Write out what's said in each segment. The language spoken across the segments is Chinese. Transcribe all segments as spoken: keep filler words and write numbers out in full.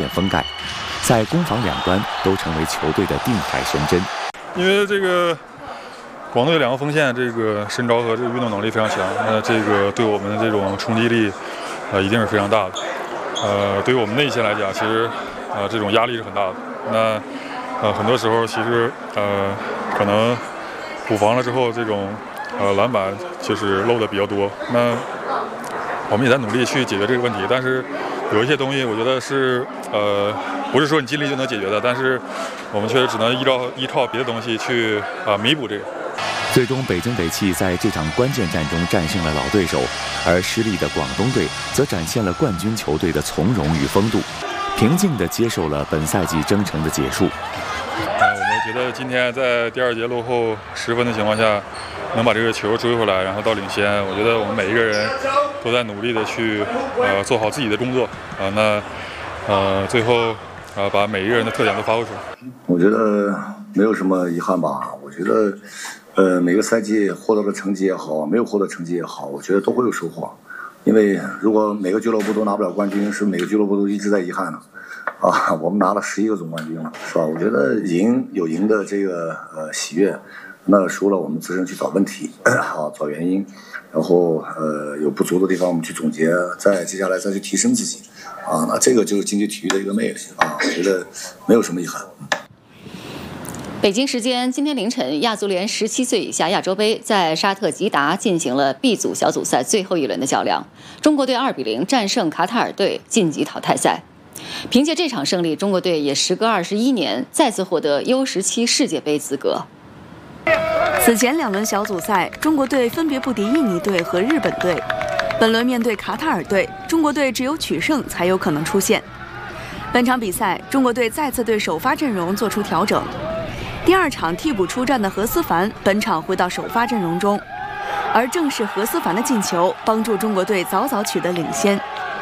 封盖，在攻防两端都成为球队的定海神针。 因为这个广东有两个锋线，这个身高和这个运动能力非常强，那这个对我们的这种冲击力，呃，一定是非常大的。呃，对于我们内线来讲，其实呃这种压力是很大的。那呃很多时候其实呃可能补防了之后，这种呃篮板就是漏的比较多。那我们也在努力去解决这个问题，但是有一些东西我觉得是呃不是说你尽力就能解决的，但是我们确实只能依照依靠别的东西去啊、呃、弥补这个。 最终，北京北汽在这场关键战中战胜了老对手，而失利的广东队则展现了冠军球队的从容与风度，平静地接受了本赛季征程的结束。 呃，我们觉得今天在第二节落后十分的情况下，能把这个球追回来，然后到领先，我觉得我们每一个人都在努力的去呃做好自己的工作啊、呃。那呃最后啊、呃、把每一个人的特点都发挥出来。 我觉得没有什么遗憾吧。我觉得呃每个赛季获得的成绩也好，没有获得成绩也好，我觉得都会有收获。因为如果每个俱乐部都拿不了冠军，是每个俱乐部都一直在遗憾的。啊，我们拿了十一个总冠军了，是吧？我觉得赢有赢的这个呃喜悦，那输了我们自身去找问题，好找原因，然后呃有不足的地方我们去总结，再接下来再去提升自己，啊，那这个就是竞技体育的一个魅力啊，我觉得没有什么遗憾。 北京时间今天凌晨，亚足联十七岁以下亚洲杯在沙特吉达进行了 B 组小组赛最后一轮的较量，中国队二比零战胜卡塔尔队，晋级淘汰赛。凭借这场胜利，中国队也时隔二十一年再次获得 U 十七 世界杯资格。 此前两轮小组赛，中国队分别不敌印尼队和日本队，本轮面对卡塔尔队，中国队只有取胜才有可能出线。本场比赛，中国队再次对首发阵容做出调整。第二场替补出战的何思凡，本场回到首发阵容中，而正是何思凡的进球帮助中国队早早取得领先。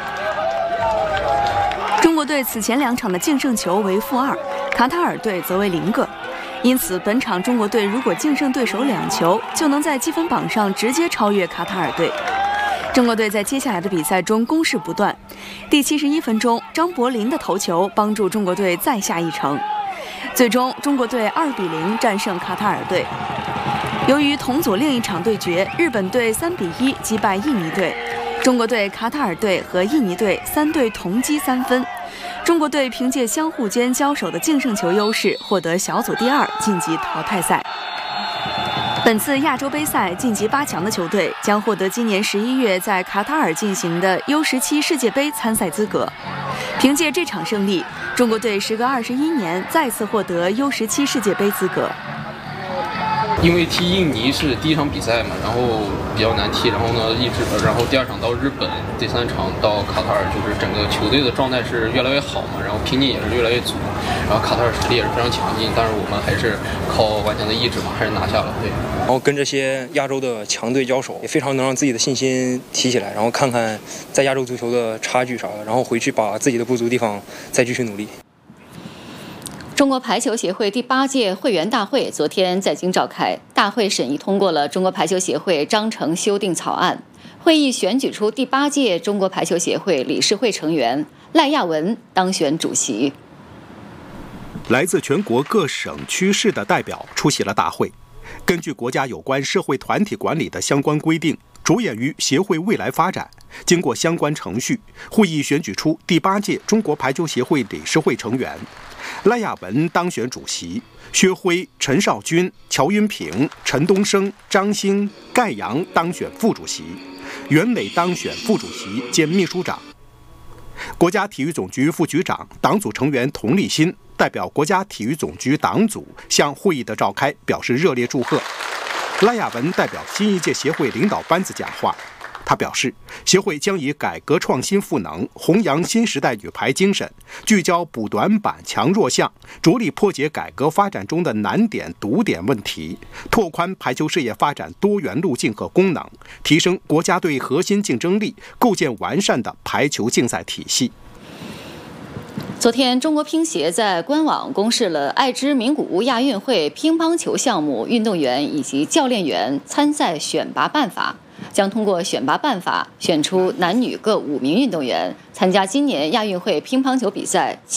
中国队此前两场的净胜球为负二，卡塔尔队则为零个，因此本场中国队如果净胜对手两球，就能在积分榜上直接超越卡塔尔队。中国队在接下来的比赛中攻势不断，第七十一分钟，张伯苓的头球帮助中国队再下一城。最终，中国队二比零战胜卡塔尔队。由于同组另一场对决，日本队三比一击败印尼队，中国队、卡塔尔队和印尼队三队同积三分。中国队凭借相互间交手的净胜球优势，获得小组第二，晋级淘汰赛。本次亚洲杯赛晋级八强的球队将获得今年十一月在卡塔尔进行的 U 十七 世界杯参赛资格。凭借这场胜利，中国队时隔二十一年再次获得 U 十七 世界杯资格。 因为踢印尼是第一场比赛嘛，然后比较难踢，然后呢一直，然后第二场到日本，第三场到卡塔尔，就是整个球队的状态是越来越好嘛，然后拼劲也是越来越足，然后卡塔尔实力也是非常强劲，但是我们还是靠顽强的意志嘛，还是拿下了。对， 然后跟这些亚洲的强队交手，也非常能让自己的信心提起来，然后看看在亚洲足球的差距啥的，然后回去把自己的不足地方再继续努力。 中国排球协会第八届会员大会昨天在京召开，大会审议通过了中国排球协会章程修订草案。会议选举出第八届中国排球协会理事会成员赖亚文当选主席。 来自全国各省区市的代表出席了大会。根据国家有关社会团体管理的相关规定，着眼于协会未来发展，经过相关程序，会议选举出第八届中国排球协会理事会成员。赖亚文当选主席，薛辉、陈少军、乔云平、陈东升、张兴、盖阳当选副主席，袁磊当选副主席兼秘书长。国家体育总局副局长、党组成员佟立新代表国家体育总局党组向会议的召开表示热烈祝贺。赖亚文代表新一届协会领导班子讲话，他表示，协会将以改革创新赋能，弘扬新时代女排精神，聚焦补短板、强弱项，着力破解改革发展中的难点、堵点问题，拓宽排球事业发展多元路径和功能，提升国家队核心竞争力，构建完善的排球竞赛体系。 昨天，中国乒协在官网公示了爱知名古屋亚运会乒乓球项目运动员以及教练员参赛选拔办法，将通过选拔办法选出男女各五名运动员参加今年亚运会乒乓球比赛。